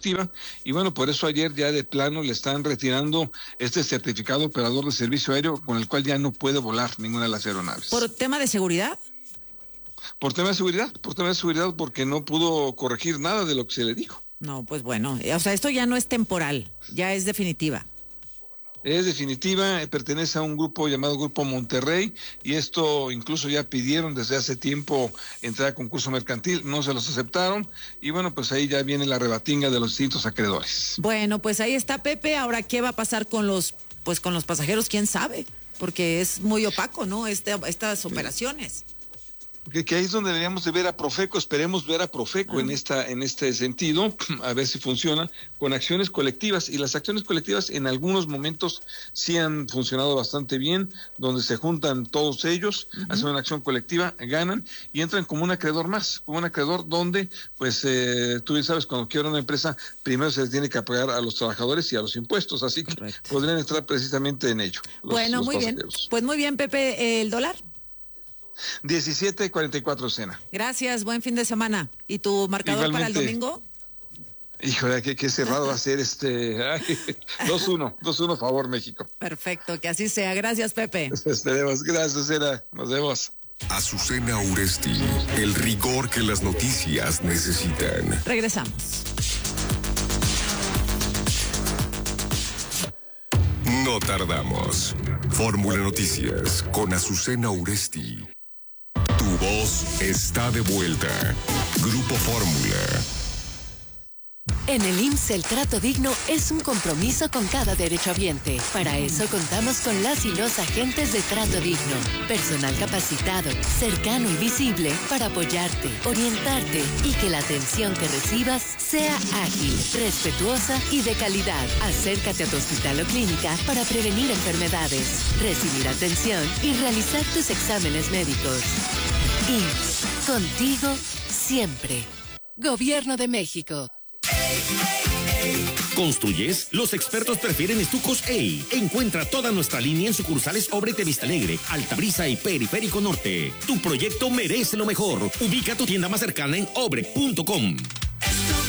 colectiva, y bueno, por eso ayer ya de plano le están retirando este certificado operador de servicio aéreo con el cual ya no puede volar ninguna de las aeronaves. ¿Por tema de seguridad? Por tema de seguridad, porque no pudo corregir nada de lo que se le dijo. No, pues bueno, o sea, esto ya no es temporal, ya es definitiva. Es definitiva, pertenece a un grupo llamado Grupo Monterrey, y esto incluso ya pidieron desde hace tiempo entrar a concurso mercantil, no se los aceptaron, y bueno, pues ahí ya viene la rebatinga de los distintos acreedores. Bueno, pues ahí está Pepe. Ahora, ¿qué va a pasar con los pasajeros? ¿Quién sabe? Porque es muy opaco, ¿no? Estas operaciones. Que ahí es donde deberíamos de ver a Profeco, esperemos ver a Profeco en este sentido, a ver si funciona, con acciones colectivas, y las acciones colectivas en algunos momentos sí han funcionado bastante bien, donde se juntan todos ellos, hacen una acción colectiva, ganan, y entran como un acreedor más, como un acreedor donde, pues, tú bien sabes, cuando quiebra una empresa, primero se les tiene que apagar a los trabajadores y a los impuestos, así que podrían estar precisamente en ello. Bueno, muy bien, pues muy bien, Pepe, ¿el dólar? 17.44 cena. Gracias, buen fin de semana. ¿Y tu marcador para el domingo? Híjole, qué cerrado va a ser 2-1 favor México. Perfecto, que así sea. Gracias, Pepe. Esperemos, gracias, Cena. Nos vemos. Azucena Uresti, el rigor que las noticias necesitan. Regresamos. No tardamos. Fórmula Noticias con Azucena Uresti. Tu voz está de vuelta. Grupo Fórmula. En el IMSS el trato digno es un compromiso con cada derechohabiente. Para eso contamos con las y los agentes de trato digno. Personal capacitado, cercano y visible para apoyarte, orientarte y que la atención que recibas sea ágil, respetuosa y de calidad. Acércate a tu hospital o clínica para prevenir enfermedades, recibir atención y realizar tus exámenes médicos. IMSS, contigo siempre. Gobierno de México. ¿Construyes? Los expertos prefieren estucos EI. Encuentra toda nuestra línea en sucursales Obrete Vista Alegre, Altabrisa y Periférico Norte. Tu proyecto merece lo mejor. Ubica tu tienda más cercana en obre.com.